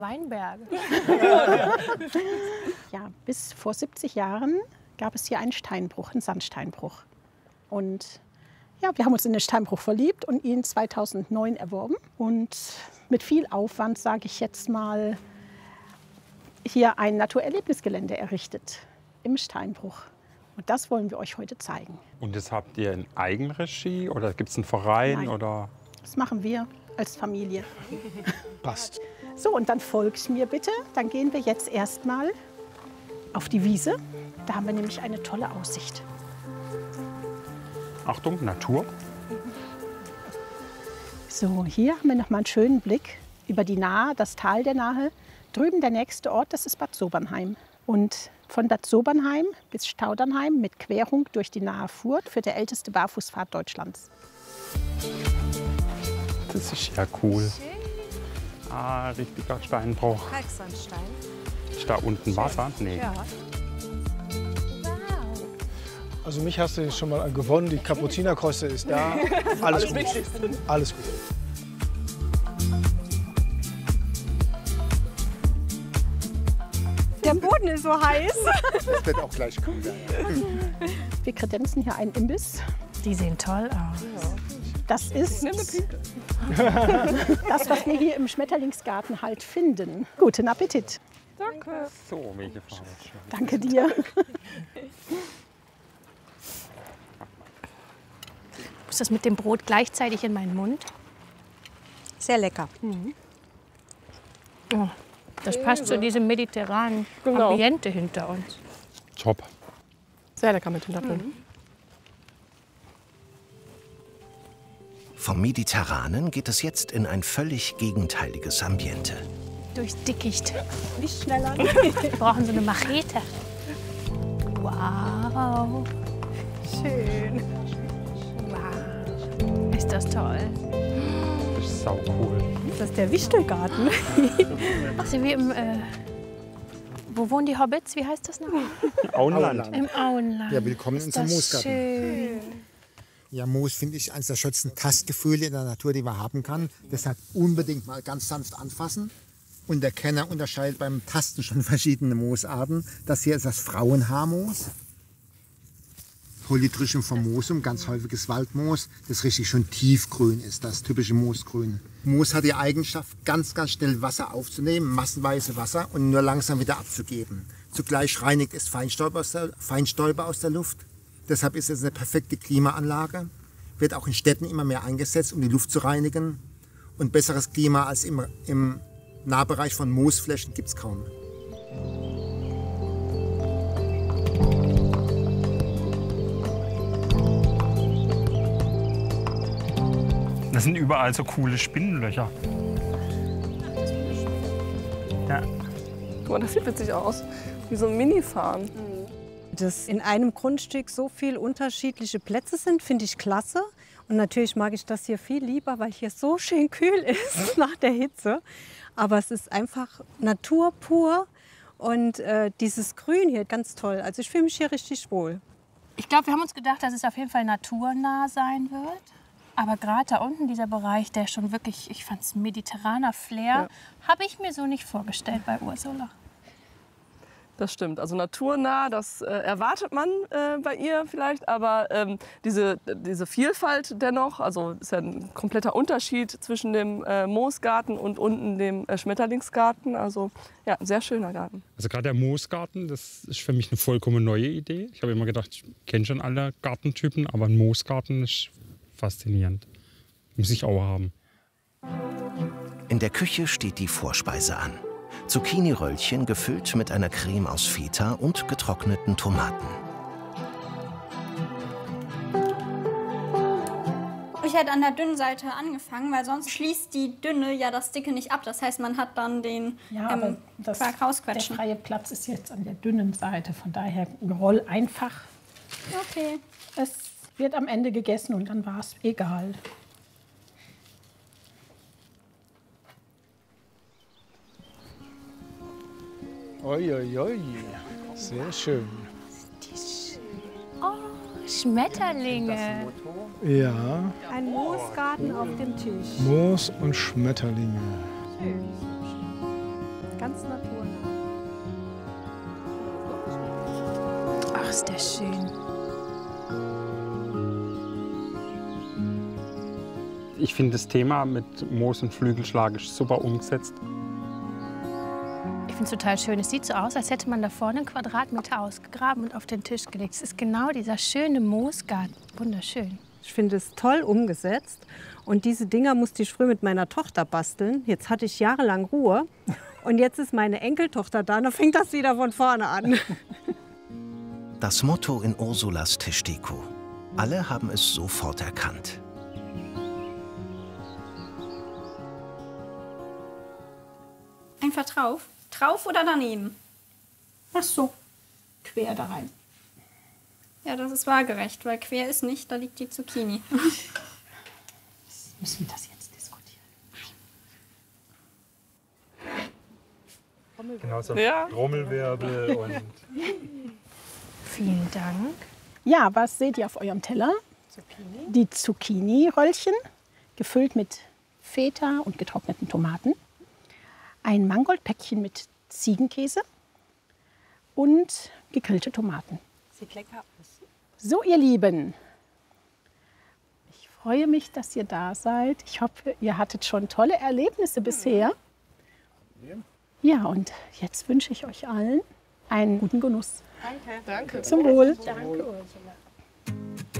Weinberge. Ja, bis vor 70 Jahren gab es hier einen Steinbruch, einen Sandsteinbruch. Und ja, wir haben uns in den Steinbruch verliebt und ihn 2009 erworben. Und mit viel Aufwand, sage ich jetzt mal, hier ein Naturerlebnisgelände errichtet im Steinbruch. Und das wollen wir euch heute zeigen. Und das habt ihr in Eigenregie oder gibt es einen Verein? Nein. Oder? Das machen wir als Familie. Passt. So, und dann folgt mir bitte. Dann gehen wir jetzt erstmal auf die Wiese. Da haben wir nämlich eine tolle Aussicht. Achtung, Natur. So, hier haben wir noch mal einen schönen Blick über die Nahe, das Tal der Nahe. Drüben der nächste Ort, das ist Bad Sobernheim. Und von Bad Sobernheim bis Staudernheim mit Querung durch die Nahe Furt führt der älteste Barfußpfad Deutschlands. Das ist ja cool. Ah, richtiger Steinbruch. Kalksandstein. Ist da unten Wasser? Nee. Ja. Also mich hast du schon mal gewonnen. Die Kapuzinerkoste ist da. Alles gut. Alles gut. Der Boden ist so heiß. Das wird auch gleich kühler. Wir kredenzen hier einen Imbiss. Die sehen toll aus. Das ist das, was wir hier im Schmetterlingsgarten halt finden. Guten Appetit. Danke. So, welche Farbe? Danke dir. Muss das mit dem Brot gleichzeitig in meinen Mund? Sehr lecker. Oh, das passt zu diesem mediterranen Ambiente hinter uns. Top. Sehr lecker mit den Datteln. Vom Mediterranen geht es jetzt in ein völlig gegenteiliges Ambiente. Durch Dickicht. Nicht schneller. Wir brauchen so eine Machete. Wow. Schön. Wow. Ist das toll. Das ist sau cool. Das ist der Wichtelgarten. Ach, so wie im... wo wohnen die Hobbits? Wie heißt das noch? Auenland. Im Auenland. Ja, willkommen in unserem Moosgarten. Schön. Ja, Moos finde ich eines der schönsten Tastgefühle in der Natur, die man haben kann. Deshalb unbedingt mal ganz sanft anfassen. Und der Kenner unterscheidet beim Tasten schon verschiedene Moosarten. Das hier ist das Frauenhaarmoos. Polytrichum formosum, ganz häufiges Waldmoos, das richtig schon tiefgrün ist, das typische Moosgrün. Moos hat die Eigenschaft, ganz, ganz schnell Wasser aufzunehmen, massenweise Wasser, und nur langsam wieder abzugeben. Zugleich reinigt es Feinstäube aus der Luft. Deshalb ist es eine perfekte Klimaanlage, wird auch in Städten immer mehr eingesetzt, um die Luft zu reinigen. Und besseres Klima als im Nahbereich von Moosflächen gibt es kaum. Das sind überall so coole Spinnenlöcher. Ja. Guck mal, das sieht witzig aus. Wie so ein Mini-Farm. Dass in einem Grundstück so viele unterschiedliche Plätze sind, finde ich klasse. Und natürlich mag ich das hier viel lieber, weil hier so schön kühl ist nach der Hitze. Aber es ist einfach Natur pur und dieses Grün hier ganz toll. Also ich fühle mich hier richtig wohl. Ich glaube, wir haben uns gedacht, dass es auf jeden Fall naturnah sein wird. Aber gerade da unten, dieser Bereich, der schon wirklich, ich fand es mediterraner Flair, habe ich mir so nicht vorgestellt bei Ursula. Das stimmt. Also naturnah, das erwartet man bei ihr vielleicht. Aber diese Vielfalt dennoch, also ist ja ein kompletter Unterschied zwischen dem Moosgarten und unten dem Schmetterlingsgarten. Also ja, ein sehr schöner Garten. Also gerade der Moosgarten, das ist für mich eine vollkommen neue Idee. Ich habe immer gedacht, ich kenne schon alle Gartentypen, aber ein Moosgarten ist faszinierend. Muss ich auch haben. In der Küche steht die Vorspeise an. Zucchini-Röllchen gefüllt mit einer Creme aus Feta und getrockneten Tomaten. Ich hätte an der dünnen Seite angefangen, weil sonst schließt die dünne ja das dicke nicht ab. Das heißt, man hat dann den Aber Quark der rausquetschen. freie Platz ist jetzt an der dünnen Seite. Von daher roll einfach. Okay. Es wird am Ende gegessen und dann war es egal. Oi, oi, oi. Sehr schön. Oh, Schmetterlinge. Ja, Ein Moosgarten auf dem Tisch. Moos und Schmetterlinge. Ganz naturnah. Ach, ist der schön. Ich finde das Thema mit Moos und Flügelschlag ist super umgesetzt. Ich finde es total schön. Es sieht so aus, als hätte man da vorne einen Quadratmeter ausgegraben und auf den Tisch gelegt. Es ist genau dieser schöne Moosgarten. Wunderschön. Ich finde es toll umgesetzt. Und diese Dinger musste ich früher mit meiner Tochter basteln. Jetzt hatte ich jahrelang Ruhe. Und jetzt ist meine Enkeltochter da. Und dann fängt das wieder von vorne an. Das Motto in Ursulas Tischdeko. Alle haben es sofort erkannt. Einfach drauf. Drauf oder daneben? Ach so, quer da rein. Ja, das ist waagerecht, weil quer ist nicht, da liegt die Zucchini. Müssen wir das jetzt diskutieren? Genau so Ja. Trommelwirbel und Vielen Dank. Ja, was seht ihr auf eurem Teller? Die Zucchini-Röllchen, gefüllt mit Feta und getrockneten Tomaten. Ein Mangoldpäckchen mit Ziegenkäse und gegrillte Tomaten. Sieht lecker aus. So, ihr Lieben, ich freue mich, dass ihr da seid. Ich hoffe, ihr hattet schon tolle Erlebnisse bisher. Ja, und jetzt wünsche ich euch allen einen guten Genuss. Danke. Zum Wohl. Danke, Ursula.